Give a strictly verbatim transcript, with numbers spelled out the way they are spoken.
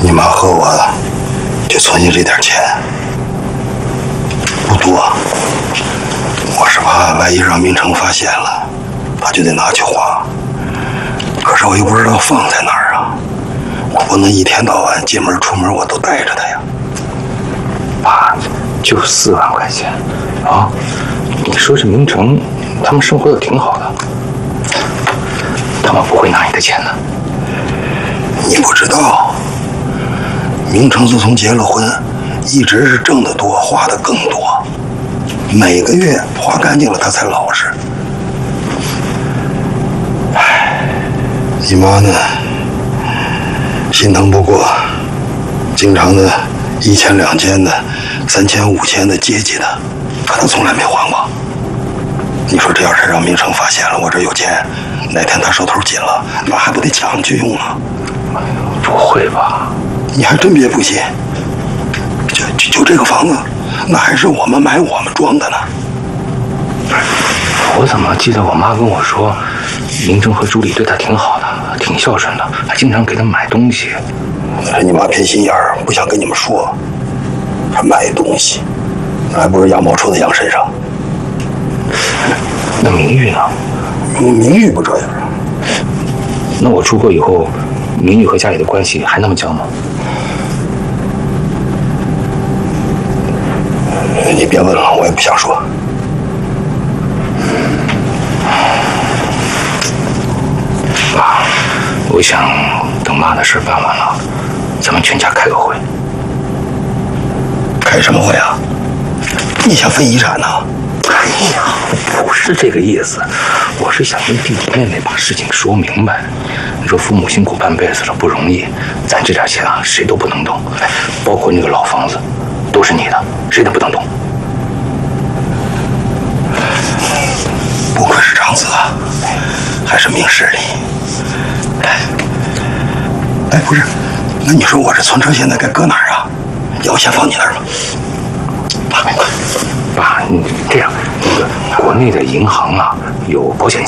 你妈和我就存下这点钱，不多。我是怕万一让明成发现了，他就得拿去花。可是我又不知道放在哪儿啊，我不能一天到晚进门出门我都带着他呀。 爸，就四万块钱啊！你说这明成他们生活的挺好的，他们不会拿你的钱的。 你不知道，明成自从结了婚，一直是挣得多，花的更多，每个月花干净了他才老实。唉，你妈呢，心疼不过，经常的一千两千的，三千五千的接济他，可他从来没还过。你说这要是让明成发现了我这有钱，哪天他手头紧了，那还不得抢去用啊？ 不会吧？ 你还真别不信，就就就这个房子，那还是我们买我们装的呢。 我怎么记得我妈跟我说，明成和朱莉对她挺好的，挺孝顺的，还经常给她买东西。 你妈偏心眼儿，不想跟你们说。还买东西，那还不是羊毛出在羊身上。 那明玉呢？ 明玉不这样。 那我出国以后，明玉和家里的关系还那么僵吗？ 你别问了，我也不想说。 爸，我想等妈的事办完了，咱们全家开个会。 开什么会啊？你想分遗产呢？ 哎呀，不是这个意思，我是想跟弟弟妹妹把事情说明白。你说父母辛苦半辈子了，不容易，咱这点钱啊，谁都不能动，哎，包括那个老房子，都是你的，谁都不能动。 不愧是长子啊，还是明事理。哎，哎，不是，那你说我这存折现在该搁哪儿啊？要不先放你那儿吧。爸， 爸，你这样，那个国内的银行啊有保险